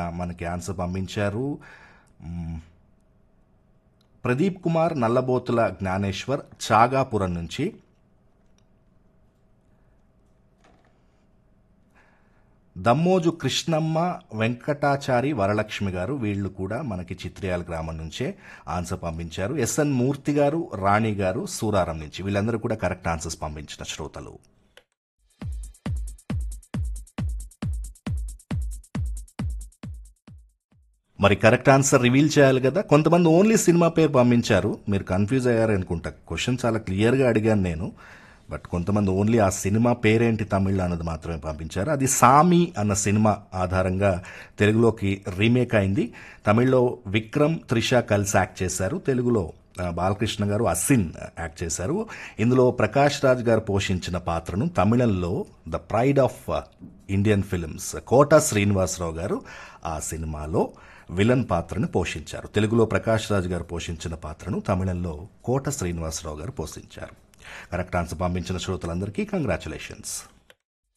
మనకి ఆన్సర్ పంపించారు. మ్, ప్రదీప్ కుమార్ నల్లబోతుల జ్ఞానేశ్వర్ చాగాపురం నుంచి. దమ్మోజు కృష్ణమ్మ, వెంకటాచారి, వరలక్ష్మి గారు వీళ్ళు కూడా మనకి చిత్రియాల గ్రామం నుంచే ఆన్సర్ పంపించారు. ఎస్ఎన్ మూర్తి గారు, రాణి గారు సూరారం నుంచి, వీళ్ళందరూ కూడా కరెక్ట్ ఆన్సర్స్ పంపించిన శ్రోతలు. మరి కరెక్ట్ ఆన్సర్ రివీల్ చేయాలి కదా. కొంతమంది ఓన్లీ సినిమా పేరు పంపించారు, మీరు కన్ఫ్యూజ్ అయ్యారు అనుకుంటా. క్వశ్చన్ చాలా క్లియర్గా అడిగాను నేను, బట్ కొంతమంది ఓన్లీ ఆ సినిమా పేరేంటి తమిళ్ అన్నది మాత్రమే పంపించారు. అది సామి అన్న సినిమా ఆధారంగా తెలుగులోకి రీమేక్ అయింది. తమిళ్లో విక్రమ్, త్రిష కలిసి యాక్ట్ చేశారు. తెలుగులో బాలకృష్ణ గారు, అసిన్ యాక్ట్ చేశారు. ఇందులో ప్రకాష్ రాజ్ గారు పోషించిన పాత్రను తమిళంలో the pride of Indian films కోట శ్రీనివాసరావు గారు ఆ సినిమాలో విలన్ పాత్రను పోషించారు. తెలుగులో ప్రకాష్ రాజ్ గారు పోషించిన పాత్రను తమిళంలో కోట శ్రీనివాసరావు గారు పోషించారు. కరెక్ట్ ఆన్సర్ పంపించిన శ్రోతలందరికీ కంగ్రాచులేషన్స్.